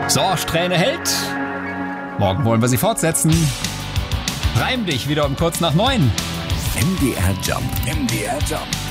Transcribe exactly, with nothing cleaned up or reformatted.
So, Strähne hält. Morgen wollen wir sie fortsetzen. Reim dich wieder um kurz nach neun. M D R Jump. M D R Jump.